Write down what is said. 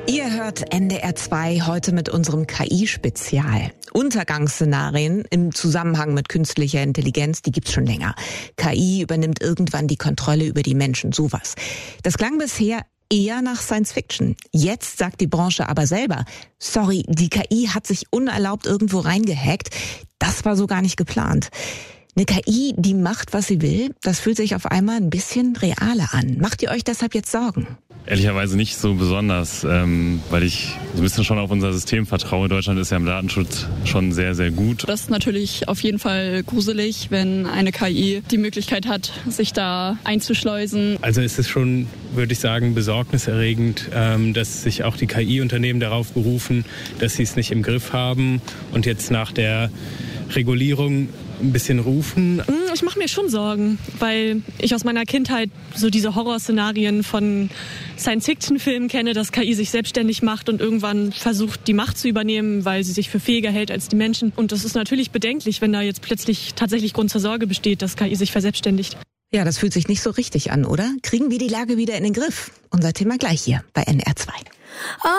Ihr hört NDR 2 heute mit unserem KI-Spezial. Untergangsszenarien im Zusammenhang mit künstlicher Intelligenz, die gibt's schon länger. KI übernimmt irgendwann die Kontrolle über die Menschen, sowas. Das klang bisher eher nach Science Fiction. Jetzt sagt die Branche aber selber, sorry, die KI hat sich unerlaubt irgendwo reingehackt. Das war so gar nicht geplant. Eine KI, die macht, was sie will, das fühlt sich auf einmal ein bisschen realer an. Macht ihr euch deshalb jetzt Sorgen? Ehrlicherweise nicht so besonders, weil ich so ein bisschen schon auf unser System vertraue. Deutschland ist ja im Datenschutz schon sehr, sehr gut. Das ist natürlich auf jeden Fall gruselig, wenn eine KI die Möglichkeit hat, sich da einzuschleusen. Also es ist schon, würde ich sagen, besorgniserregend, dass sich auch die KI-Unternehmen darauf berufen, dass sie es nicht im Griff haben und jetzt nach der Regulierung ein bisschen rufen. Ich mache mir schon Sorgen, weil ich aus meiner Kindheit so diese Horrorszenarien von Science-Fiction-Filmen kenne, dass KI sich selbstständig macht und irgendwann versucht, die Macht zu übernehmen, weil sie sich für fähiger hält als die Menschen. Und das ist natürlich bedenklich, wenn da jetzt plötzlich tatsächlich Grund zur Sorge besteht, dass KI sich verselbstständigt. Ja, das fühlt sich nicht so richtig an, oder? Kriegen wir die Lage wieder in den Griff? Unser Thema gleich hier bei NDR 2.